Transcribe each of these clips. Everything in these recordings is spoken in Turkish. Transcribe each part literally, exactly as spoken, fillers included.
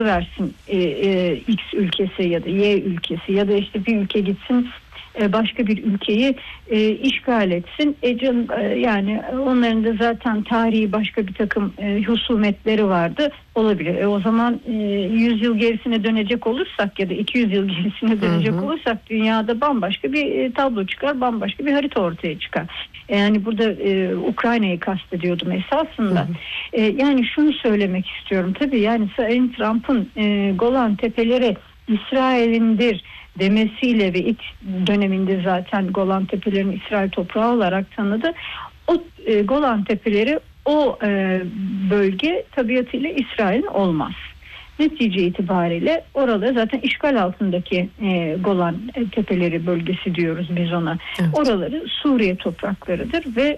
versin e, e, X ülkesi ya da Y ülkesi ya da işte bir ülke gitsin e, başka bir ülkeyi e, işgal etsin. E, can, e, yani onların da zaten tarihi başka bir takım e, husumetleri vardı, olabilir. E, o zaman e, yüz yıl gerisine dönecek olursak ya da iki yüz yıl gerisine dönecek hı hı. olursak dünyada bambaşka bir e, tablo çıkar, bambaşka bir harita ortaya çıkar. E, yani burada e, Ukrayna'yı kastediyordum esasında. Hı hı. E, yani şunu söylemek istiyorum. Tabii yani Sayın Trump'ın e, Golan Tepeleri İsrail'indir demesiyle ve ilk döneminde zaten Golan Tepelerini İsrail toprağı olarak tanıdı. O e, Golan Tepeleri o e, bölge tabiatıyla İsrail'in olmaz. Netice itibariyle oralı zaten işgal altındaki e, Golan Tepeleri bölgesi diyoruz biz ona. Evet. Oraları Suriye topraklarıdır ve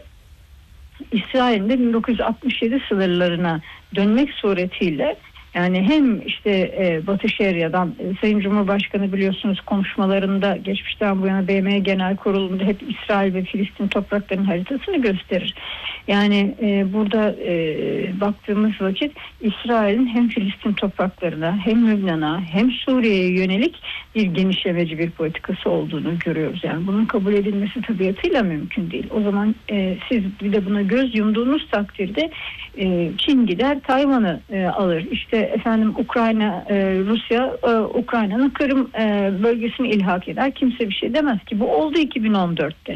İsrail'in de bin dokuz yüz altmış yedi sınırlarına dönmek suretiyle yani hem işte e, Batı Şeria'dan e, Sayın Cumhurbaşkanı biliyorsunuz konuşmalarında geçmişten bu yana B M Genel Kurulu'nda hep İsrail ve Filistin topraklarının haritasını gösterir. Yani e, burada e, baktığımız vakit İsrail'in hem Filistin topraklarına hem Lübnan'a hem Suriye'ye yönelik bir genişlemeci bir politikası olduğunu görüyoruz. Yani bunun kabul edilmesi tabiatıyla mümkün değil. O zaman e, siz bir de buna göz yumduğunuz takdirde e, Çin gider Tayvan'ı e, alır. İşte efendim Ukrayna, e, Rusya e, Ukrayna'nın Kırım e, bölgesini ilhak eder. Kimse bir şey demez ki. Bu oldu iki bin on dörtte.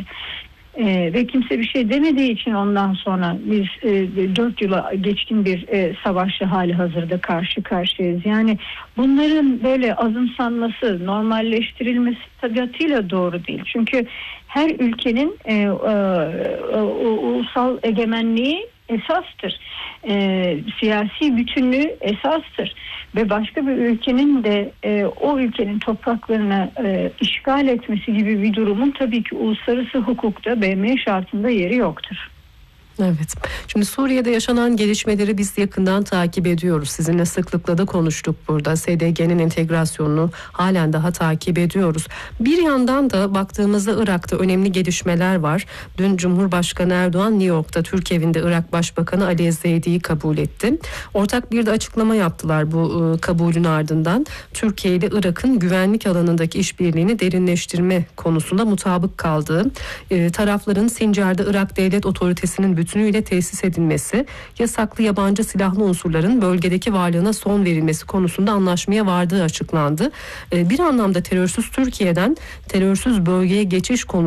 Ee, ve kimse bir şey demediği için ondan sonra biz e, dört yıla geçkin bir e, savaşla hali hazırda karşı karşıyayız. Yani bunların böyle azımsanması, normalleştirilmesi tabiatıyla doğru değil. Çünkü her ülkenin e, e, e, ulusal egemenliği esastır. E, siyasi bütünlüğü esastır. Ve başka bir ülkenin de e, o ülkenin topraklarını e, işgal etmesi gibi bir durumun tabii ki uluslararası hukukta B M şartında yeri yoktur. Evet. Şimdi Suriye'de yaşanan gelişmeleri biz yakından takip ediyoruz. Sizinle sıklıkla da konuştuk burada. S D G'nin entegrasyonunu halen daha takip ediyoruz. Bir yandan da baktığımızda Irak'ta önemli gelişmeler var. Dün Cumhurbaşkanı Erdoğan New York'ta Türk evinde Irak Başbakanı Ali Ezzeydi'yi kabul etti. Ortak bir de açıklama yaptılar bu e, kabulün ardından. Türkiye ile Irak'ın güvenlik alanındaki işbirliğini derinleştirme konusunda mutabık kaldığı, e, tarafların Sincar'da Irak Devlet Otoritesi'nin bütünüyle tesis edilmesi, yasaklı yabancı silahlı unsurların bölgedeki varlığına son verilmesi konusunda anlaşmaya vardığı açıklandı. Bir anlamda terörsüz Türkiye'den terörsüz bölgeye geçiş konusunda